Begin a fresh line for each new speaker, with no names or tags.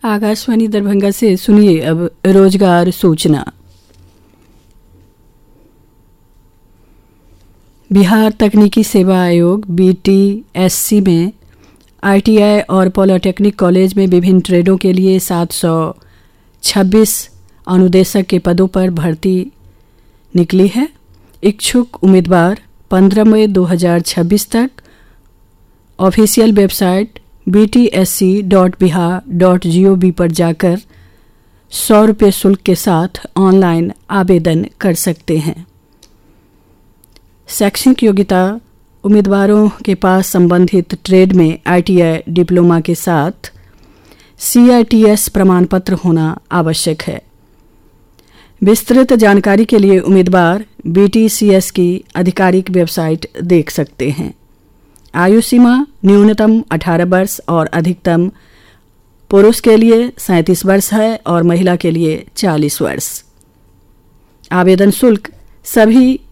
आकाशवाणी दरभंगा से सुनिए अब रोजगार सूचना। बिहार तकनीकी सेवा आयोग BTSC में ITI और पॉलिटेक्निक कॉलेज में विभिन्न ट्रेडों के लिए 726 अनुदेशक के पदों पर भर्ती निकली है। इच्छुक उम्मीदवार 15 मई 2026 तक ऑफिशियल वेबसाइट btsc.bihar.gov पर जाकर 100 रुपये शुल्क के साथ ऑनलाइन आवेदन कर सकते हैं। शैक्षणिक योग्यता उम्मीदवारों के पास संबंधित ट्रेड में ITI डिप्लोमा के साथ CITS प्रमाण पत्र होना आवश्यक है। विस्तृत जानकारी के लिए उम्मीदवार BTCS की आधिकारिक वेबसाइट देख सकते हैं। आयु सीमा न्यूनतम 18 वर्ष और अधिकतम पुरुष के लिए 37 वर्ष है और महिला के लिए 40 वर्ष। आवेदन शुल्क सभी